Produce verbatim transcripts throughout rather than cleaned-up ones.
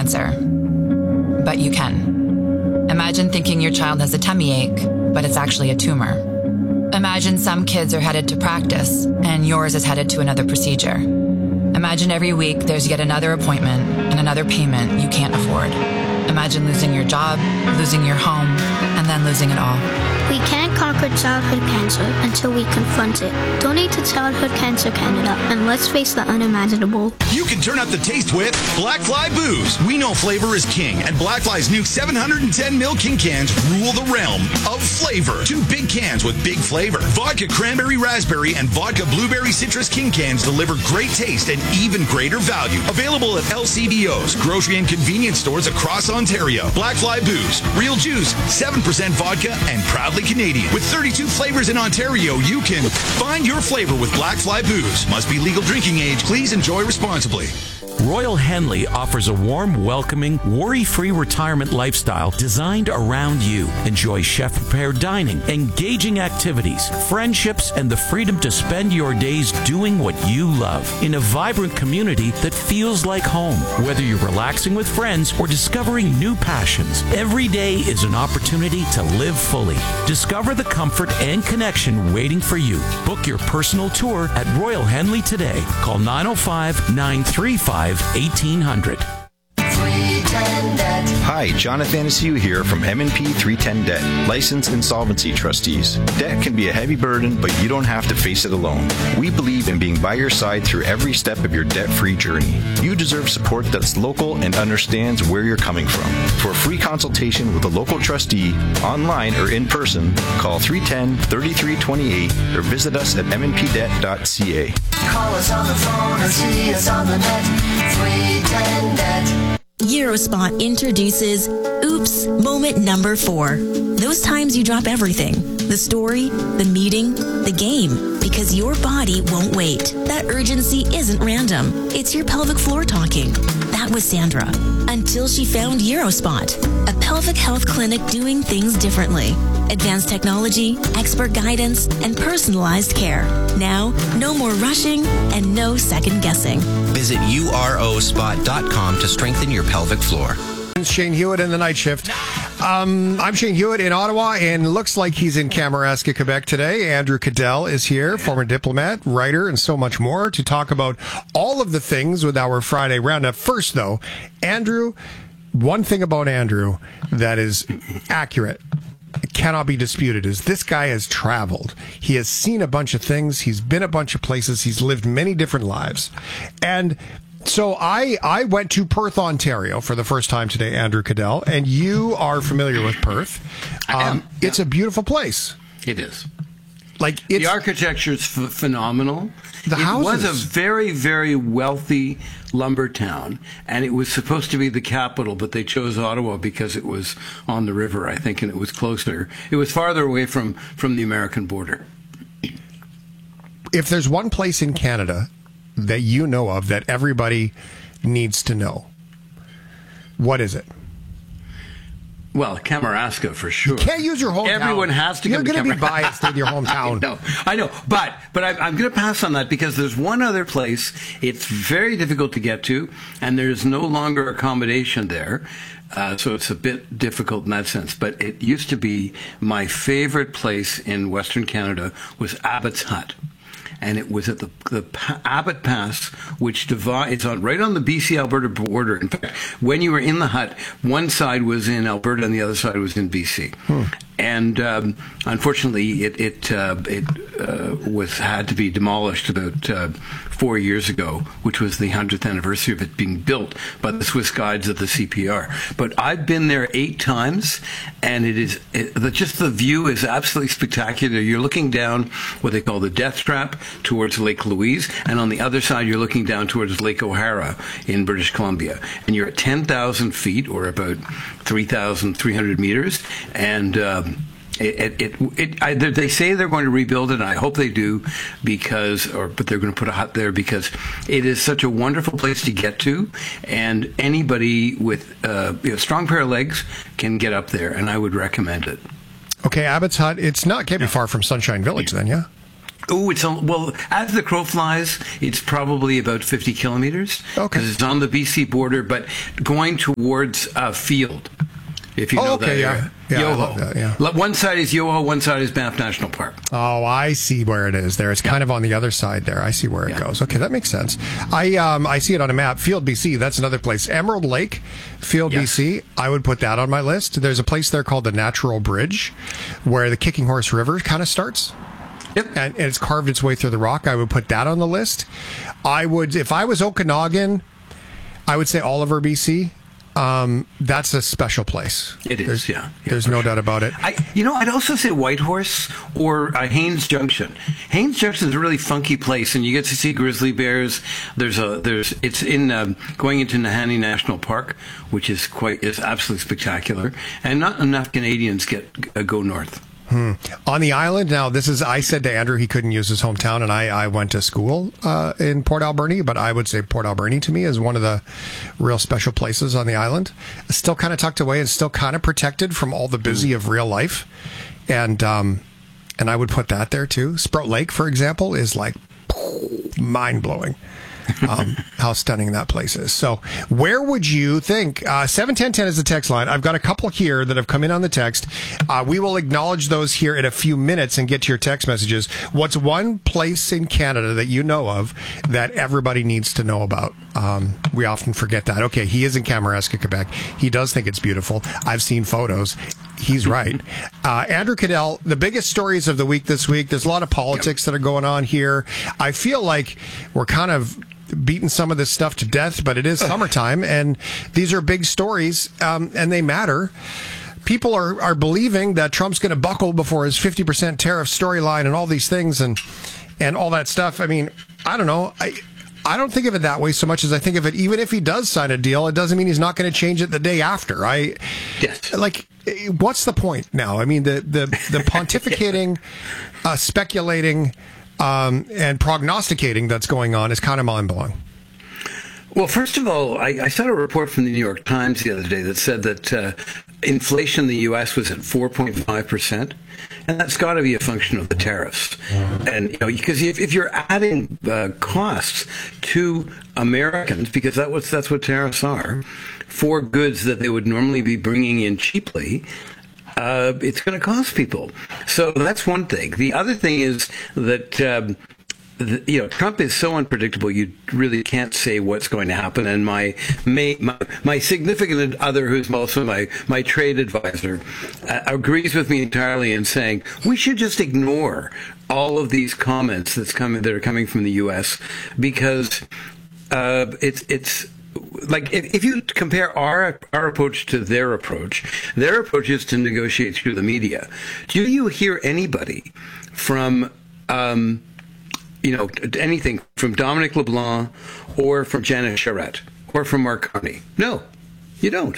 cancer. But you can. Imagine thinking your child has a tummy ache, but it's actually a tumor. Imagine some kids are headed to practice, and yours is headed to another procedure. Imagine every week there's yet another appointment and another payment you can't afford. Imagine losing your job, losing your home, and then losing it all. We can't conquer childhood cancer until we confront it. Donate to Childhood Cancer Canada, and let's face the unimaginable. You can turn up the taste with Blackfly Booze. We know flavor is king, and Blackfly's new seven hundred ten milliliter King cans rule the realm of flavor. Two big cans with big flavor. Vodka Cranberry Raspberry and Vodka Blueberry Citrus King cans deliver great taste and even greater value. Available at L C B Os, grocery and convenience stores across Ontario. Blackfly Booze. Real juice, seven percent vodka, and proudly Canadian. With thirty-two flavors in Ontario, you can find your flavor with Blackfly Booze. Must be legal drinking age. Please enjoy responsibly. Royal Henley offers a warm, welcoming, worry-free retirement lifestyle designed around you. Enjoy chef-prepared dining, engaging activities, friendships, and the freedom to spend your days doing what you love in a vibrant community that feels like home. Whether you're relaxing with friends or discovering new passions, every day is an opportunity to live fully. Discover the comfort and connection waiting for you. Book your personal tour at Royal Henley today. Call nine oh five, nine three five, eighteen hundred. Hi, Jonathan Asiu here from M and P three ten Debt, licensed insolvency trustees. Debt can be a heavy burden, but you don't have to face it alone. We believe in being by your side through every step of your debt-free journey. You deserve support that's local and understands where you're coming from. For a free consultation with a local trustee, online or in person, call three one zero, three three two eight or visit us at m n p debt dot c a. Call us on the phone or see us on the net. three ten debt. Eurospot introduces Oops Moment Number Four. Those times you drop everything. The story, the meeting, the game. Because your body won't wait. That urgency isn't random. It's your pelvic floor talking. That was Sandra. Until she found Eurospot, a pelvic health clinic doing things differently. Advanced technology, expert guidance, and personalized care. Now, no more rushing and no second guessing. Visit U R O spot dot com to strengthen your pelvic floor. Shane Hewitt in the night shift. Um, I'm Shane Hewitt in Ottawa, and looks like he's in Kamouraska, Quebec today. Andrew Cadell is here, former diplomat, writer, and so much more to talk about all of the things with our Friday roundup. First, though, Andrew, one thing about Andrew that is accurate, cannot be disputed, is this guy has traveled. He has seen a bunch of things. He's been a bunch of places. He's lived many different lives. And so I I went to Perth, Ontario for the first time today, Andrew Cadell, and you are familiar with Perth. Um, I am, yeah. It's a beautiful place. It is. Like it's, the architecture is f- phenomenal. The it houses. was a very, very wealthy lumber town, and it was supposed to be the capital, but they chose Ottawa because it was on the river, I think, and it was closer. It was farther away from, from the American border. If there's one place in Canada that you know of that everybody needs to know, what is it? Well, Kamouraska for sure. You can't use your hometown. Everyone has to. You're going to be biased with your hometown. No, I know, but but I, I'm going to pass on that because there's one other place. It's very difficult to get to, and there's no longer accommodation there, uh, so it's a bit difficult in that sense. But it used to be my favorite place in Western Canada was Abbott's Hut. And it was at the, the pa- Abbott Pass, which divides on right on the B C-Alberta border. In fact, when you were in the hut, one side was in Alberta and the other side was in B C. Hmm. And um, unfortunately, it it uh, it uh, was had to be demolished about uh, four years ago, which was the hundredth anniversary of it being built by the Swiss Guides of the C P R. But I've been there eight times, and it is it, the, just the view is absolutely spectacular. You're looking down what they call the Death Trap towards Lake Louise, and on the other side, you're looking down towards Lake O'Hara in British Columbia, and you're at ten thousand feet, or about three thousand three hundred meters, and uh, It, it, it, it I, they say they're going to rebuild it, and I hope they do, because, or but they're going to put a hut there because it is such a wonderful place to get to, and anybody with uh, you know, strong pair of legs can get up there, and I would recommend it. Okay, Abbott's Hut. It's not can't be far from Sunshine Village, then, yeah. Oh, it's on, well, as the crow flies, it's probably about fifty kilometers. Okay. Because it's on the B C border, but going towards uh, Field, if you oh, know okay, that yeah. area. Yeah, Yoho. That, yeah. One side is Yoho, one side is Banff National Park. Oh, I see where it is there. It's kind of on the other side there. I see where it yeah. goes. Okay, that makes sense. I um I see it on a map. Field, B C, that's another place. Emerald Lake, Field, yes. B C, I would put that on my list. There's a place there called the Natural Bridge where the Kicking Horse River kind of starts. Yep. And, and it's carved its way through the rock. I would put that on the list. I would, if I was Okanagan, I would say Oliver, B C. Um, that's a special place. It is, there's, yeah. yeah there's no sure. doubt about it. I, you know, I'd also say Whitehorse or uh, Haines Junction. Haines Junction is a really funky place, and you get to see grizzly bears. There's a there's it's in um, going into Nahanni National Park, which is quite is absolutely spectacular, and not enough Canadians get uh, go north. Hmm. On the island, now this is, I said to Andrew he couldn't use his hometown, and I, I went to school uh, in Port Alberni, but I would say Port Alberni to me is one of the real special places on the island. Still kind of tucked away and still kind of protected from all the busy of real life. And, um, and I would put that there too. Sprout Lake, for example, is like mind-blowing. um, how stunning that place is. So where would you think, uh, seven ten ten is the text line. I've got a couple here that have come in on the text. Uh, we will acknowledge those here in a few minutes and get to your text messages. What's one place in Canada that you know of that everybody needs to know about? Um, we often forget that. Okay, he is in Kamouraska, Quebec. He does think it's beautiful. I've seen photos. He's right. Uh, Andrew Cadell, the biggest stories of the week this week, there's a lot of politics yep. that are going on here. I feel like we're kind of beating some of this stuff to death, but it is summertime, and these are big stories, um, and they matter. People are, are believing that Trump's going to buckle before his fifty percent tariff storyline and all these things and and all that stuff. I mean, I don't know. I I don't think of it that way so much as I think of it, even if he does sign a deal, it doesn't mean he's not going to change it the day after. I yes. Like, what's the point now? I mean, the, the, the pontificating, uh, speculating, Um, and prognosticating that's going on is kind of mind-blowing. Well, first of all, I, I saw a report from the New York Times the other day that said that uh, inflation in the U S was at four point five percent, and that's got to be a function of the tariffs. Mm-hmm. And you know, because if, if you're adding uh, costs to Americans, because that was that's what tariffs are, for goods that they would normally be bringing in cheaply, Uh, it's going to cost people. So that's one thing. The other thing is that, um, the, you know, Trump is so unpredictable, you really can't say what's going to happen. And my my, my significant other, who's also my, my trade advisor, uh, agrees with me entirely in saying we should just ignore all of these comments that's coming, that are coming from the U S because uh, it's it's. Like, if, if you compare our our approach to their approach, their approach is to negotiate through the media. Do you hear anybody from, um, you know, anything from Dominic LeBlanc or from Janet Charette or from Mark Carney? No, you don't.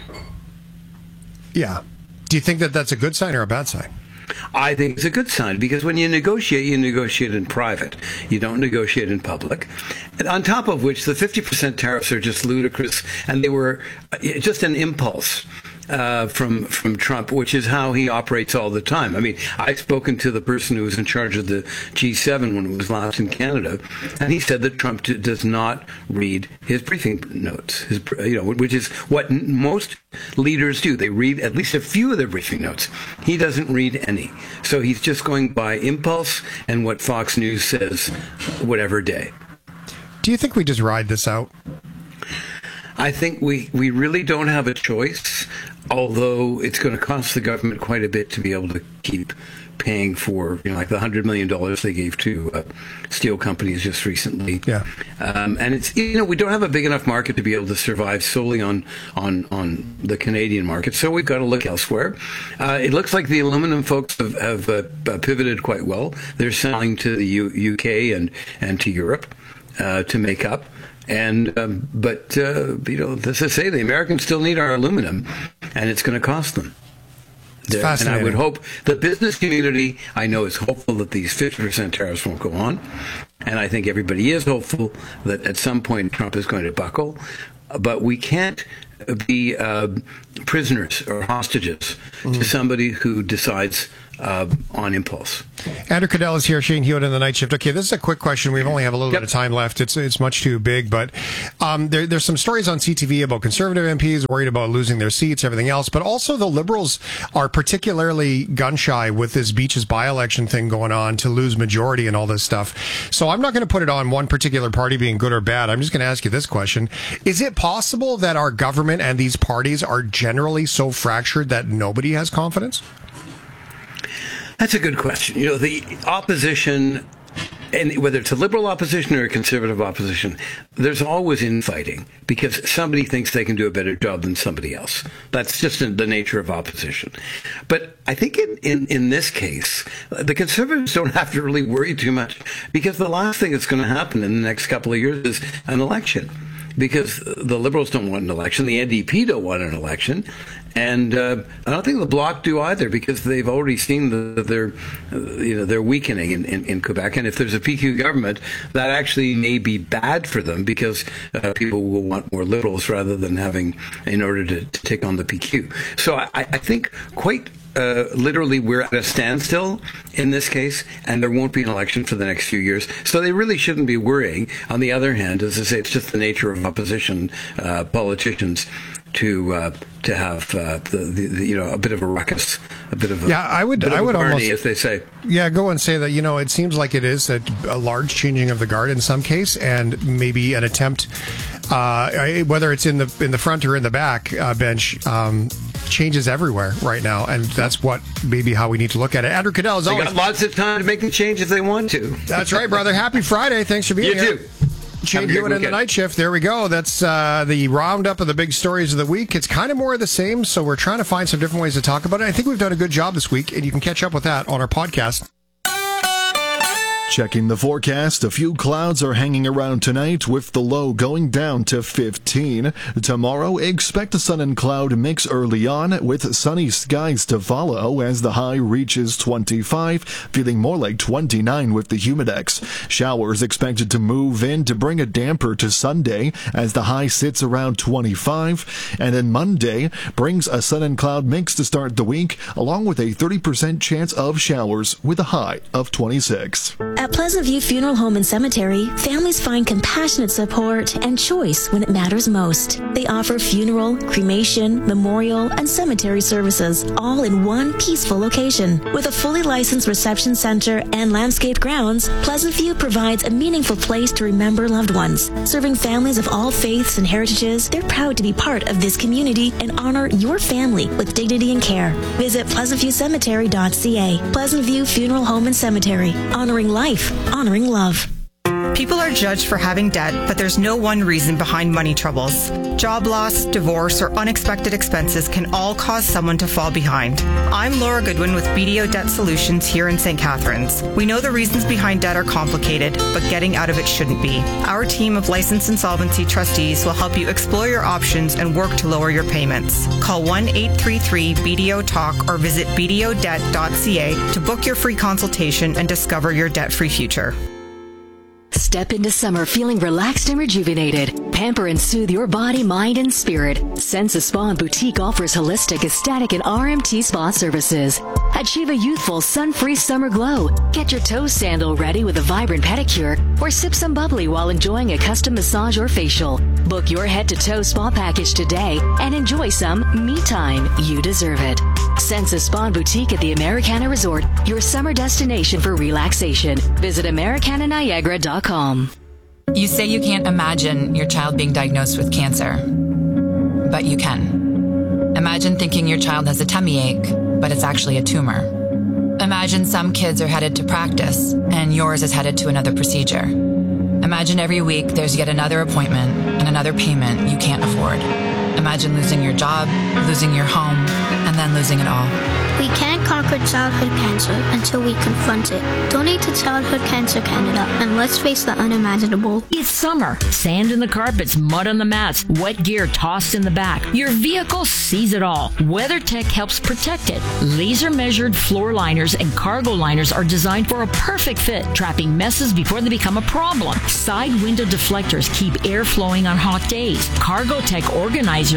Yeah. Do you think that that's a good sign or a bad sign? I think it's a good sign because when you negotiate, you negotiate in private. You don't negotiate in public. And on top of which, the fifty percent tariffs are just ludicrous, and they were just an impulse uh, from from Trump, which is how he operates all the time. I mean, I've spoken to the person who was in charge of the G seven when it was last in Canada, and he said that Trump d- does not read his briefing notes, his, you know, which is what n- most leaders do. They read at least a few of their briefing notes. He doesn't read any. So he's just going by impulse and what Fox News says whatever day. Do you think we just ride this out? I think we, we really don't have a choice, although it's going to cost the government quite a bit to be able to keep paying for, you know, like the one hundred million dollars they gave to uh, steel companies just recently. Yeah. Um, and it's, you know, we don't have a big enough market to be able to survive solely on, on, on the Canadian market, so we've got to look elsewhere. Uh, it looks like the aluminum folks have, have uh, pivoted quite well. They're selling to the U- UK and, and to Europe uh, to make up. And um, but uh, you know, as I say, the Americans still need our aluminum, and it's going to cost them. It's fascinating. And I would hope the business community, I know, is hopeful that these fifty percent tariffs won't go on, and I think everybody is hopeful that at some point Trump is going to buckle. But we can't be uh, prisoners or hostages mm-hmm. to somebody who decides uh, on impulse. Andrew Cadell is here, Shane Hewitt in the night shift. Okay, this is a quick question. We only have a little yep. bit of time left. It's it's much too big, but um, there, there's some stories on C T V about Conservative M Ps worried about losing their seats, everything else, but also the Liberals are particularly gun-shy with this Beaches by-election thing going on to lose majority and all this stuff. So I'm not going to put it on one particular party being good or bad. I'm just going to ask you this question. Is it possible that our government and these parties are generally so fractured that nobody has confidence? That's a good question. You know, the opposition, and whether it's a liberal opposition or a conservative opposition, there's always infighting because somebody thinks they can do a better job than somebody else. That's just the nature of opposition. But I think in, in, in this case, the conservatives don't have to really worry too much because the last thing that's going to happen in the next couple of years is an election. Because the Liberals don't want an election, the N D P don't want an election, and uh, I don't think the Bloc do either because they've already seen that they're, uh, you know, they're weakening in, in, in Quebec. And if there's a P Q government, that actually may be bad for them because uh, people will want more Liberals rather than having in order to, to take on the P Q. So I, I think quite. Uh, literally, we're at a standstill in this case, and there won't be an election for the next few years. So they really shouldn't be worrying. On the other hand, as I say, it's just the nature of opposition uh, politicians to uh, to have uh, the, the, the you know a bit of a ruckus, a bit of a yeah. I would I would party, almost as they say. Yeah, go and say that. You know, it seems like it is a, a large changing of the guard in some case, and maybe an attempt, uh, whether it's in the in the front or in the back uh, bench. Um, changes everywhere right now, and that's what maybe how we need to look at it. Andrew Cadell is they always got lots of time to make the change if they want to. That's right, brother. Happy Friday. Thanks for being you here. You too. Shane Hewitt in the night shift. There we go. That's uh, the roundup of the big stories of the week. It's kind of more of the same, so we're trying to find some different ways to talk about it. I think we've done a good job this week, and you can catch up with that on our podcast. Checking the forecast, a few clouds are hanging around tonight with the low going down to fifteen. Tomorrow, expect a sun and cloud mix early on with sunny skies to follow as the high reaches twenty-five, feeling more like twenty-nine with the humidex. Showers expected to move in to bring a damper to Sunday as the high sits around twenty-five. And then Monday brings a sun and cloud mix to start the week along with a thirty percent chance of showers with a high of twenty-six. At Pleasant View Funeral Home and Cemetery, families find compassionate support and choice when it matters most. They offer funeral, cremation, memorial, and cemetery services, all in one peaceful location. With a fully licensed reception center and landscaped grounds, Pleasant View provides a meaningful place to remember loved ones. Serving families of all faiths and heritages, they're proud to be part of this community and honor your family with dignity and care. Visit pleasant view cemetery dot c a. Pleasant View Funeral Home and Cemetery, honoring life. Honoring love. People are judged for having debt, but there's no one reason behind money troubles. Job loss, divorce, or unexpected expenses can all cause someone to fall behind. I'm Laura Goodwin with B D O Debt Solutions here in Saint Catharines. We know the reasons behind debt are complicated, but getting out of it shouldn't be. Our team of licensed insolvency trustees will help you explore your options and work to lower your payments. Call one eight three three B D O talk or visit b d o debt dot c a to book your free consultation and discover your debt-free future. Step into summer feeling relaxed and rejuvenated. Pamper and soothe your body, mind, and spirit. Sensa Spa and Boutique offers holistic, aesthetic, and R M T spa services. Achieve a youthful, sun-free summer glow. Get your toe sandal ready with a vibrant pedicure, or sip some bubbly while enjoying a custom massage or facial. Book your head-to-toe spa package today and enjoy some me time. You deserve it. Sensa Spa and Boutique at the Americana Resort, your summer destination for relaxation. Visit americana niagara dot com. You say you can't imagine your child being diagnosed with cancer, but you can. Imagine thinking your child has a tummy ache, but it's actually a tumor. Imagine some kids are headed to practice, and yours is headed to another procedure. Imagine every week there's yet another appointment and another payment you can't afford. Imagine losing your job, losing your home, and then losing it all. We can't conquer childhood cancer until we confront it. Donate to Childhood Cancer Canada, and let's face the unimaginable. It's summer. Sand in the carpets, mud on the mats, wet gear tossed in the back. Your vehicle sees it all. WeatherTech helps protect it. Laser-measured floor liners and cargo liners are designed for a perfect fit, trapping messes before they become a problem. Side window deflectors keep air flowing on hot days. CargoTech organizers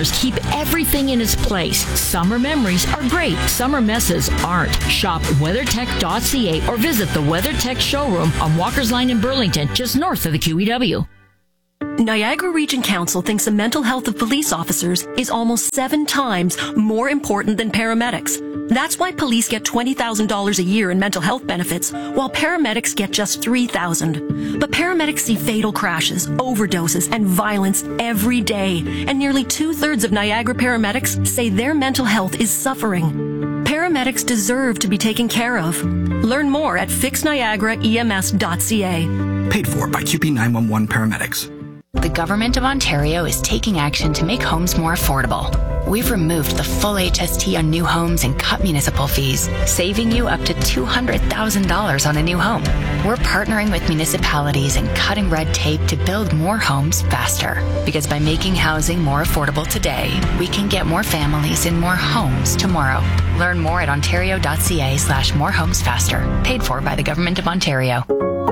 keep everything in its place. Summer memories are great. Summer messes aren't. Shop weathertech dot c a or visit the WeatherTech showroom on Walker's Line in Burlington, just north of the Q E W. Niagara Region Council thinks the mental health of police officers is almost seven times more important than paramedics. That's why police get twenty thousand dollars a year in mental health benefits, while paramedics get just three thousand dollars. But paramedics see fatal crashes, overdoses, and violence every day, and nearly two-thirds of Niagara paramedics say their mental health is suffering. Paramedics deserve to be taken care of. Learn more at fix niagara E M S dot c a. Paid for by Q P nine one one Paramedics. The Government of Ontario is taking action to make homes more affordable. We've removed the full H S T on new homes and cut municipal fees, saving you up to two hundred thousand dollars on a new home. We're partnering with municipalities and cutting red tape to build more homes faster. Because by making housing more affordable today, we can get more families in more homes tomorrow. Learn more at ontario dot c a slash more homes faster. Paid for by the Government of Ontario.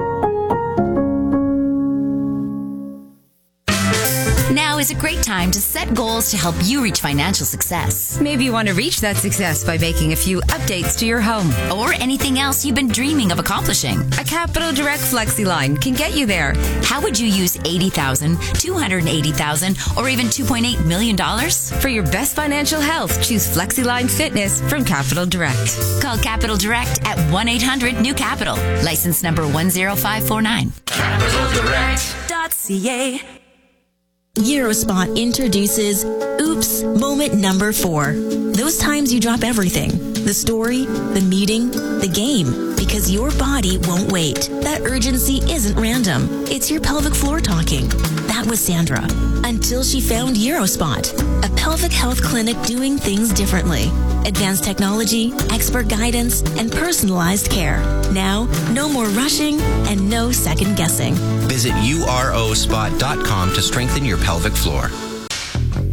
Now is a great time to set goals to help you reach financial success. Maybe you want to reach that success by making a few updates to your home. Or anything else you've been dreaming of accomplishing. A Capital Direct Flexi Line can get you there. How would you use eighty thousand dollars, two hundred eighty thousand dollars, or even two point eight million dollars? For your best financial health, choose Flexi Line Fitness from Capital Direct. Call Capital Direct at one eight hundred new capital. License number one zero five four nine. capital direct dot c a. Eurospot introduces Oops Moment Number Four. Those times you drop everything. The story, the meeting, the game. Because your body won't wait. That urgency isn't random. It's your pelvic floor talking. That was Sandra. Until she found Eurospot, a pelvic health clinic doing things differently. Advanced technology, expert guidance, and personalized care. Now, no more rushing and no second guessing. Visit u r o spot dot com to strengthen your pelvic floor.